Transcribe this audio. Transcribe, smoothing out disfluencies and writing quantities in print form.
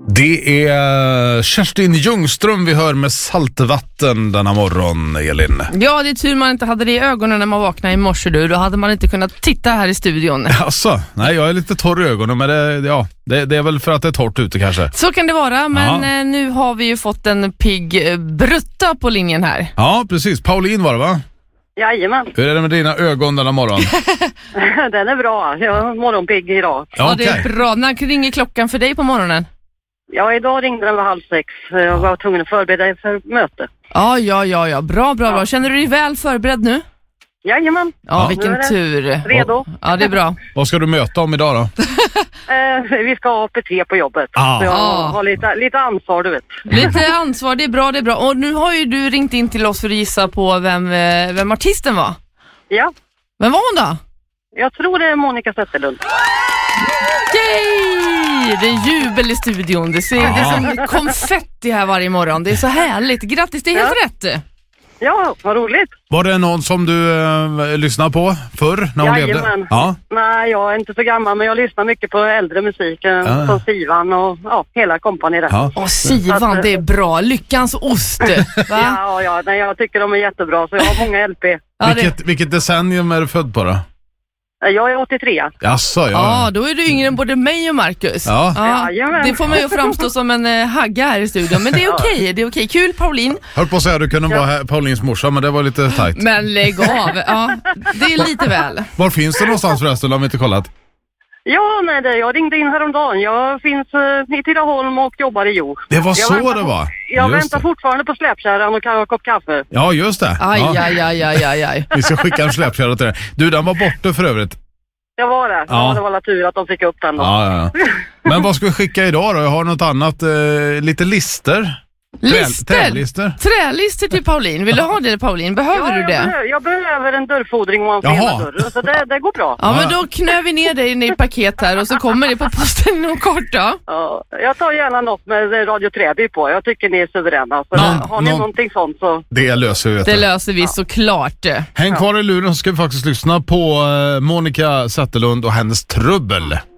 Det är Kerstin Ljungström vi hör med Saltvatten denna morgon, Elin. Ja, det är tur man inte hade det i ögonen när man vaknade i morse. Då hade man inte kunnat titta här i studion. Alltså, nej, jag är lite torr i ögonen, men det är väl för att det är torrt ute kanske. Så kan det vara, men nu har vi ju fått en pigg brutta på linjen här. Ja, precis. Pauline var det, va? Jajamän. Hur är det med dina ögon denna morgon? Den är bra. Jag är morgonpigg idag. Ja, det är bra. När ringer klockan för dig på morgonen? Ja, idag ringde den vid 5:30. Jag var tvungen att förbereda dig för möte. Ja. Bra. Känner du dig väl förberedd nu? Jajamän. Ja, vilken tur. Redo. Ja, det är bra. Vad ska du möta om idag då? Vi ska ha APT på jobbet. Så jag har lite ansvar, du vet. Lite ansvar, det är bra. Och nu har ju du ringt in till oss för att gissa på vem artisten var. Ja. Vem var hon då? Jag tror det är Monica Zetterlund. Yay! Det är jubel i studion. Det är som konfetti här varje morgon. Det är så härligt. Grattis, det är helt rätt. Ja, vad roligt. Var det någon som du lyssnade på förr när hon levde? Ja. Nej, jag är inte så gammal, men jag lyssnar mycket på äldre musik som Sivan och hela kompani där. Ja. Sivan, det är bra. Lyckans ost. Va? Ja, nej, jag tycker de är jättebra, så jag har många LP. Vilket decennium är du född på då? Jag är 83. Jaså, ja, då är du yngre än både mig och Marcus. Ja. Det får man ju framstå som en hagga här i studion. Men det är okej, det är okej. Kul, Pauline. Hör på att säga att du kunde vara Paulins morsa, men det var lite tajt. Men lägg av, det är lite väl. Var finns det någonstans förresten, har vi inte kollat? Ja, nej, jag ringde in häromdagen. Jag finns i Tidaholm och jobbar i Jo. Det var så det var. Jag väntar fortfarande på släpkärran och kan ha en kopp kaffe. Ja, just det. Aj. Vi ska skicka en släpkärra till dig. Du, den var borta för övrigt. Jag var det. Ja, det var la tur att de fick upp den då. Ja. Men vad ska vi skicka idag då? Jag har något annat, lite lister. Trälister till Pauline. Vill du ha det, Pauline? Behöver du det? Jag behöver en dörrfodring och en dörr. Så det går bra. Ja, men då knör vi ner dig i paket här och så kommer det på posten inom kort då. Ja, jag tar gärna något med Radio Träby på. Jag tycker ni är suveräna. Så har ni någonting sånt så... Det löser vi. Det löser vi såklart. Häng kvar i luren så ska vi faktiskt lyssna på Monica Zetterlund och hennes Trubbel.